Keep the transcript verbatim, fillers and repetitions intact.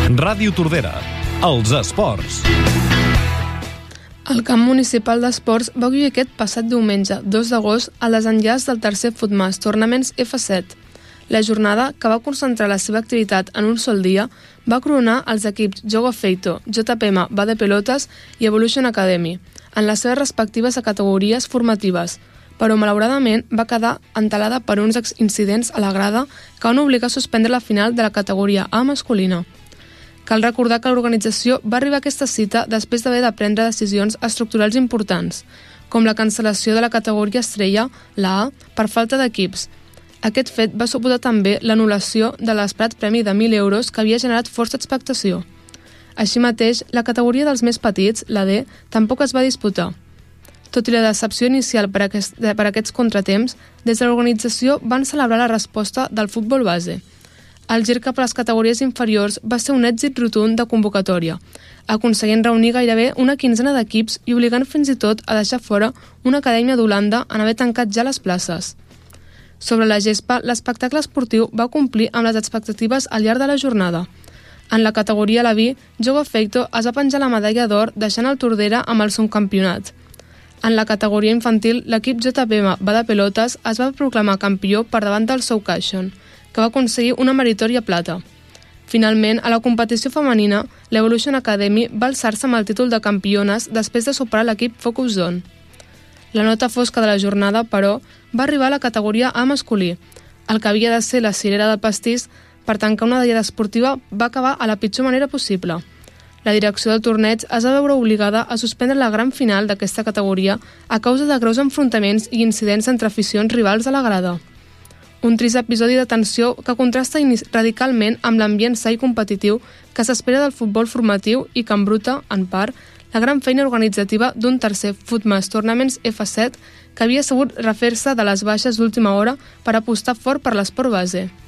Ràdio Tordera, els esports. El camp municipal d'esports va acollir aquest passat diumenge, dos d'agost, el desenllaç del tercer Footmas Tournaments F set. La jornada, que va concentrar la seva activitat en un sol dia, va coronar els equips Jogo Feito, J P M Va de Pelotes i Evolution Academy, en les seves respectives categories formatives, però malauradament va quedar entelada per uns incidents a la grada que van obligar a suspendre la final de la categoria A masculina. Cal recordar que l'organització va arribar a aquesta cita després d'haver de prendre decisions estructurals importants, com la cancel·lació de la categoria estrella, la A, per falta d'equips. Aquest fet va suposar també l'anul·lació de l'esperat premi de mil euros que havia generat força expectació. Així mateix, la categoria dels més petits, la D, tampoc es va disputar. Tot i la decepció inicial per, aquest, per aquests contratemps, des de l'organització van celebrar la resposta del futbol base. El gir cap a les categories inferiors va ser un èxit rotund de convocatòria, aconseguint reunir gairebé una quinzena d'equips i obligant fins i tot a deixar fora una acadèmia d'Holanda en haver tancat ja les places. Sobre la gespa, l'espectacle esportiu va complir amb les expectatives al llarg de la jornada. En la categoria Laví, Jogo Feito es va penjar la medalla d'or deixant el Tordera amb el subcampionat. En la categoria infantil, l'equip J P M Va de Pelotes es va proclamar campió per davant del Soukashion, que va aconseguir una meritòria plata. Finalment, a la competició femenina, l'Evolution Academy va alçar-se amb el títol de campiones després de superar l'equip Focus Zone. La nota fosca de la jornada, però, va arribar a la categoria A masculí. El que havia de ser la cirera del pastís per tancar una diada esportiva va acabar a la pitjor manera possible. La direcció del torneig es va veure obligada a suspendre la gran final d'aquesta categoria a causa de greus enfrontaments i incidents entre aficions rivals a la grada. Un trist episodi de tensió que contrasta radicalment amb l'ambient sa i competitiu que s'espera del futbol formatiu i que embruta, en part, la gran feina organitzativa d'un tercer Footmas Tournaments F set que havia sabut refer-se de les baixes d'última hora per apostar fort per l'esport base.